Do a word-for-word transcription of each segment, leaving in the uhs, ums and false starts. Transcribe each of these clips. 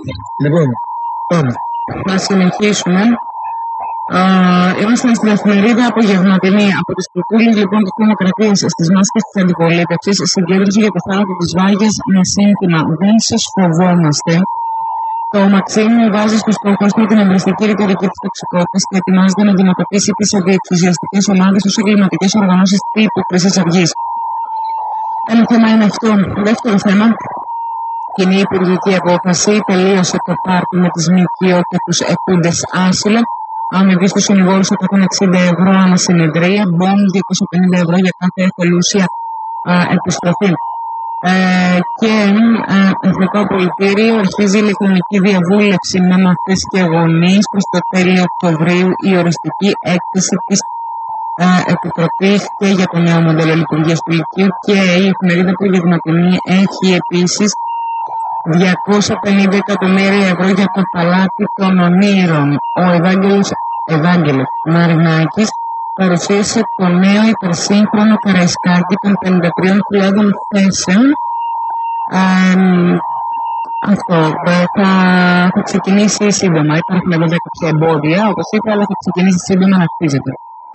Λοιπόν, πάμε. Να συνεχίσουμε. Uh, είμαστε στην εφημερίδα Απογευματινή. Από τις κουκούλες λοιπόν της Δημοκρατίας στις μάσκες της αντιπολίτευσης, συγκέντρωση για το θάνατο της Βάγιας με σύνθημα «Δεν σας φοβόμαστε». Το Μαξίμου βάζει στους στόχους του την εμπριστική ρητορική της τοξικότητας και ετοιμάζεται να δημοτοποιήσει τις αντιεξουσιαστικές ομάδες ως εγκληματικές οργανώσεις τύπου Χρυσής Αυγής. Ένα θέμα είναι αυτό. Δεύτερο θέμα. Κοινή υπουργική απόφαση. Τελείωσε το πάρτι με τις ΜΚΟ και τους ετούντες άσυλο. Αμοιβή στους συνηγόρους εκατόν εξήντα ευρώ ανά συνεδρία. Μπον διακόσια πενήντα ευρώ για κάθε εθελούσια επιστροφή. Ε, και ε, Εθνικό Πολιτήριο αρχίζει η ηλεκτρονική διαβούλευση με μαθητές και γονείς προς το τέλειο Οκτωβρίου. Η οριστική έκθεση της ε, Επιτροπής και για το νέο μοντέλο λειτουργίας του Λυκείου. Και η εφημερίδα Απογευματινή έχει επίσης διακόσια πενήντα εκατομμύρια ευρώ για το παλάτι των ονείρων. Ο Ευάγγελος, Ευάγγελος Μαρινάκης παρουσίασε το νέο υπερσύγχρονο Καραϊσκάκι των πενήντα τρεις χιλιάδων θέσεων. Α, αυτό θα, θα ξεκινήσει σύντομα. Υπάρχουν εδώ κάποια εμπόδια, όπως είπα, αλλά θα ξεκινήσει σύντομα να χτίζεται.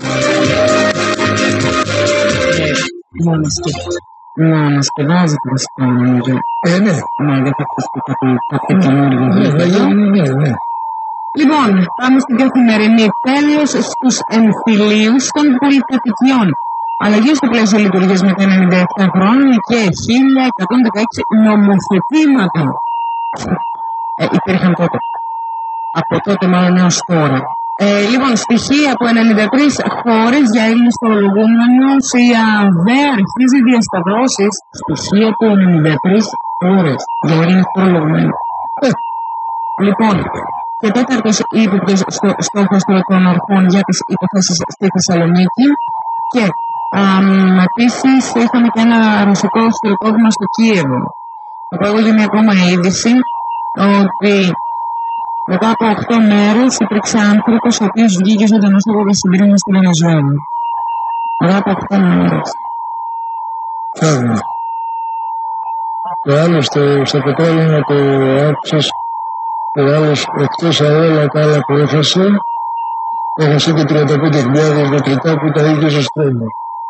Να ανασκευάζεται. Να ανασκευάζεται βασικά, νομίζω. Ε, ναι. Ναι, δεν θα χτιστεί κάτι καινούργιο. Ναι, ναι, ναι. Λοιπόν, πάμε στην καθημερινή. Τέλος στους εμφυλίους των πολυκατοικιών. Αλλαγή στο πλαίσιο λειτουργίας μετά ενενήντα επτά χρόνια και χίλια εκατόν δεκαέξι νομοθετήματα ε, υπήρχαν τότε. Από τότε μάλλον έως τώρα. Ε, λοιπόν, στοιχεία από ενενήντα τρεις χώρες για Έλληνες φορολογούμενους. Η ΑΔΕ αρχίζει διασταυρώσεις. Στοιχεία από ενενήντα τρεις χώρες για Έλληνες φορολογούμενους. Ε, λοιπόν, και τέταρτος ύποπτος στο, στόχος των αρχών για τις υποθέσεις στη Θεσσαλονίκη. Και επίσης είχαμε και ένα ρωσικό στρατόπεδο στο Κίεβο. Θα πω για μια ακόμα είδηση ότι μετά από οκτώ μέρες υπήρξε άνθρωπος ο οποίος βγήκε ζωντανός από τα συντρίμματα στη Βενεζουέλα. Μετά από οκτώ μέρες. Φεύγουμε. Το άλλο στο, στο πετρέλαιο το άκουσες. Ο άλλος εκτός από όλα τα άλλα που έχασε, έχασε και τριάντα πέντε χιλιάδες μετρητά που τα είχε στο στρέμμα.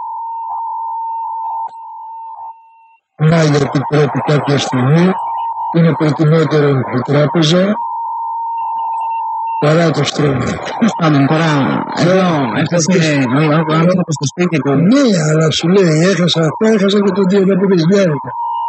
Να γιατί πρέπει κάποια στιγμή, είναι προτιμότερο η τράπεζα παρά το στρέμμα. Πώς πάντων τώρα, εδώ έφτασε ο άνθρωπος στο σπίτι του. Ναι, αλλά σου λέει έχασα αυτά, έχασα και το τριάντα πέντε χιλιάδες.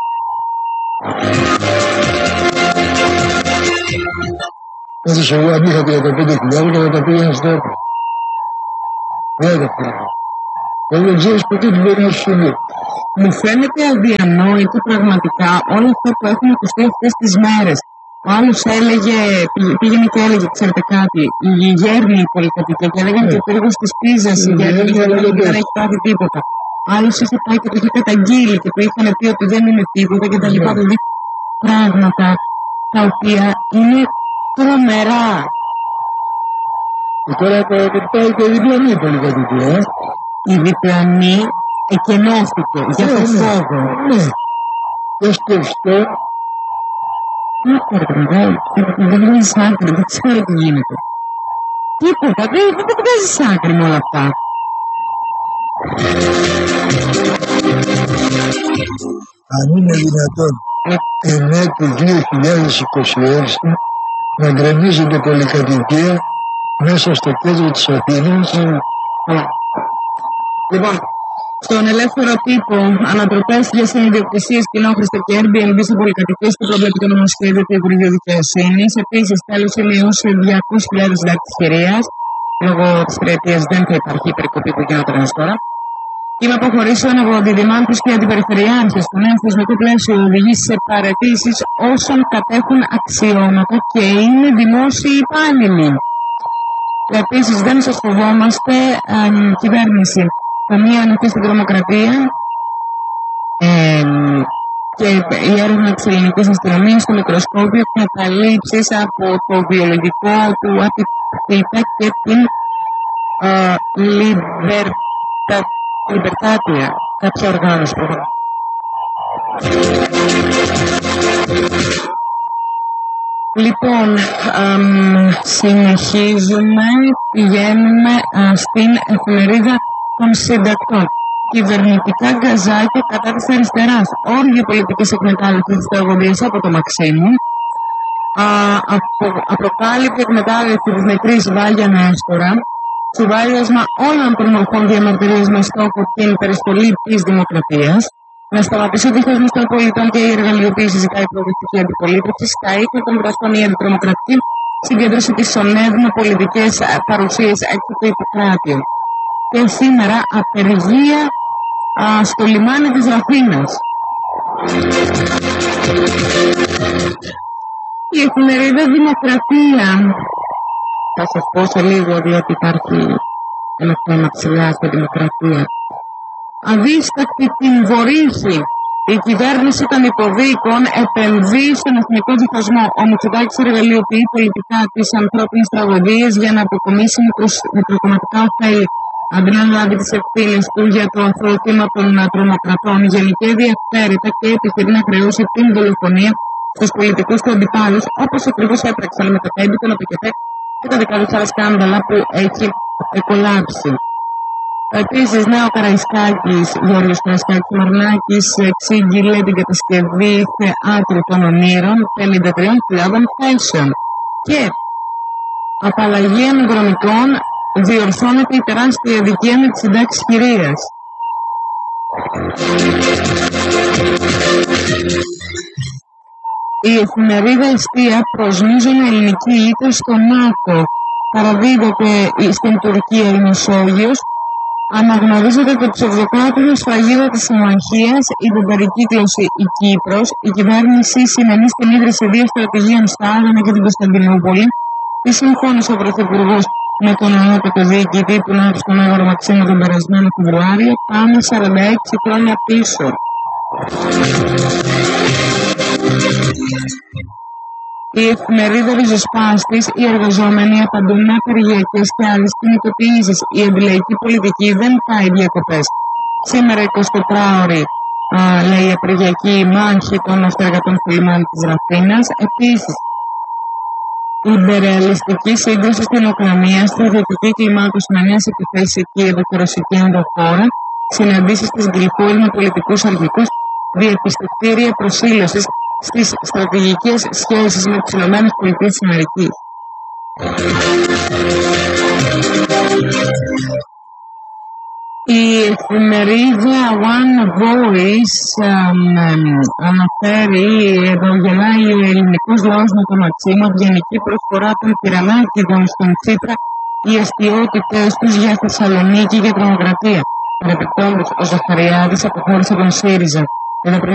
Έδωσε εγώ αν είχα τριάντα πέντε χιλιάδες και θα τα πήγαινα στο έπρεπε. Δεν τα πήγαινα. Εγώ δεν ξέρεις ποτέ τι μπορεί να σου συμβεί. Μου φαίνεται αδιανόητο πραγματικά όλα αυτά που έχουν ακουστεί αυτές τις μέρες. Ο άλλος έλεγε, πήγαινε και έλεγε, ξέρετε κάτι, η γέρνη η πολυκατοικία και έλεγαν και ο πύργος της Πίζας, η γέρνη δεν έχει πάθει τίποτα. Άλλος είχε πάει και το είχε καταγγείλει και του είχαν πει ότι δεν είναι τίποτα και τα λοιπά. Δηλαδή πράγματα τα οποία είναι τρομερά. Και τώρα πάει και η διπλανή πολυκατοικία, ε. Η διπλανή εκενώθηκε για το φόβο. Ναι. Και σκεφτώ. Τι κορδιά, δεν βγάζεις άκρη, δεν ξέρω τι γίνεται. Τίποτα, δεν βγάζεις άκρη με όλα αυτά. Αν είναι δυνατόν εν έτη δύο χιλιάδες είκοσι έξι να γκρεμίζεται πολυκατοικία μέσα στο κέντρο της Αθήνας. Λοιπόν, στον ελεύθερο τύπο, ανατροπές για συνειδιοκτησίες κοινόχρηστα και Airbnb σε πολυκατοικίες που προβλέπει το νομοσχέδιο του Υπουργείου Δικαιοσύνης. Επίσης, τέλος Ιουνίου σε διακόσιες χιλιάδες λάκης χειρίας. Λόγω της τριετίας δεν θα υπάρχει περικοπή που γινόταν ως τώρα. Είμαι αποχωρήσεων από διδυμάνθους και αντιπεριφερειάρχες. Το νέο θεσμικό πλαίσιο οδηγεί σε παραιτήσεις όσων κατέχουν αξιώματα και είναι δημόσιοι υπάλληλοι. Επίσης, δεν σας φοβόμαστε, ε, κυβέρνηση. Καμία ανοχή στην τρομοκρατία ε, και η έρευνα της ελληνικής αστυνομίας στο μικροσκόπιο, καταλήψεις από το βιολογικό του Απιθύτα και την ε, Λιμπερτα, Λιμπερτάτια, κάποια οργάνωση που Λοιπόν, εμ, συνεχίζουμε, πηγαίνουμε α, στην εφημερίδα των συντακτών. Κυβερνητικά γκαζάκια κατά της αριστεράς. Όργια πολιτικής εκμετάλλευσης της τραγωδίας από το Μαξίμου. Α, απο, απροκάλυπτη εκμετάλλευση της νεκρής Βάγια Νέστορα. Τσουβάλιασμα όλων των μορφών διαμαρτυρίας με στόχο την περιστολή της δημοκρατίας. Να σταματήσει ο διχασμός των πολιτών και η εργαλειοποίηση ζητάει η προοδευτική αντιπολίτευση. Στα ίχνη των δραστών η αντιτρομοκρατική συγκέντρωση της ΟΝΕΔ με πολιτικές παρουσίες έξω από το Ιπποκράτειο. Και σήμερα απεργία α, στο λιμάνι της Ραφίνας. Η εφημερίδα Δημοκρατία. Θα σας πω σε λίγο, διότι υπάρχει ένα θέμα ψηλά στη Δημοκρατία. Αδίστακτη την βορύχη. Η κυβέρνηση των υποδίκων επενδύει στον εθνικό διχασμό. Ο Μητσοτάκης εργαλειοποιεί πολιτικά τις ανθρώπινες τραγωδίες για να αποκομίσει μικροκομματικά ωφέλη. Αντί να λάβει τις ευθύνες του για το αθώο θύμα των τρομοκρατών, γενικεύει αυθαίρετα και επιχειρεί να χρεώσει την δολοφονία στους πολιτικούς του αντιπάλους, όπως ακριβώς έπραξαν με το τέμπι, τον ΟΠΚΕΤΕ και τα δικά τους άλλα σκάνδαλα που έχει εκολάψει. Επίσης, Νέο Καραϊσκάκης, Γιώργος Καραϊσκάκης Μαρνάκης, εξήγηλε την κατασκευή θεάτρου των ονείρων πενήντα τρεις χιλιάδες θέσεων. Και απαλλαγή αναδρομικών, διορθώνεται η τεράστια αδικία με τις συντάξεις κυρίας. Η εφημερίδα Εστία προσμίζουν ελληνική ήττα στο ΝΑΤΟ. Παραδίδεται στην Τουρκία η Μεσόγειος. Αναγνωρίζεται το ψευδοκράτημα σφραγίδα της συμμαχίας, η πεμπερικύκλωση η Κύπρος. Η κυβέρνηση συνενεί στην ίδρυση δύο στρατηγίων στα Άδωνα και την Κωνσταντινούπολη. Τι συμφώνησε ο Πρωθυπουργός με τον ανώτατο διοικητή του ΝΑΤΟ στον Άγορο Μαξίμου τον περασμένο Φεβρουάριο. Πάμε σαράντα έξι χρόνια πίσω. Η εφημερίδα Ριζοσπάστης, οι εργαζόμενοι απαντούν με απεργιακές και άλλες κινητοποιήσεις. Η αντιλαϊκή πολιτική δεν πάει διακοπές. Σήμερα εικοσιτετράωρη, λέει, η απεργιακή μάχη των αυτεργατών στο λιμάνι της Ραφίνας. Επίσης, η υπερρεαλιστική σύγκρουση στην Ουκρανία, στρατιωτική κλιμάκωση με νέες επιθέσεις Κίεβο και ρωσική ενδοχώρα, συναντήσεις της Γκριφούρ με πολιτικούς αρχικούς, διεπιστευτήρια προσήλωσης στις στρατηγικές σχέσεις με τις ΗΠΑ. Η εφημερίδα One Voice αναφέρει, εδώ γελάει ο ελληνικός λαός με τον Μαξίμου, ευγενική προσφορά των πυρανάκηδων στον Τσίπρα, οι αστιότητες τους για Θεσσαλονίκη για τρομοκρατία. Παρεπιπτόντως, ο Ζαχαριάδης αποχώρησε τον ΣΥΡΙΖΑ.